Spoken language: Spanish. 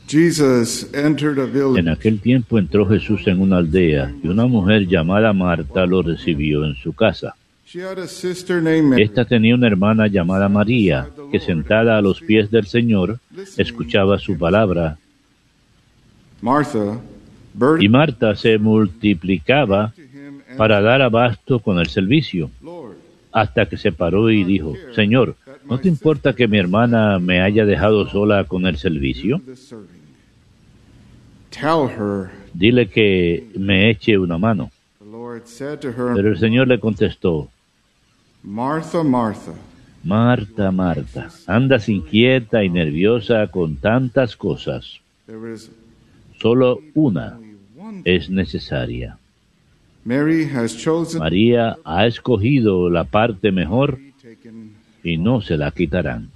En aquel tiempo entró Jesús en una aldea y una mujer llamada Marta lo recibió en su casa. Esta tenía una hermana llamada María, que sentada a los pies del Señor, escuchaba su palabra. Y Marta se multiplicaba para dar abasto con el servicio, hasta que se paró y dijo: Señor, ¿no te importa que mi hermana me haya dejado sola con el servicio? Dile que me eche una mano. Pero el Señor le contestó: Marta, Marta, andas inquieta y nerviosa con tantas cosas. Solo una es necesaria. María ha escogido la parte mejor y no se la quitarán.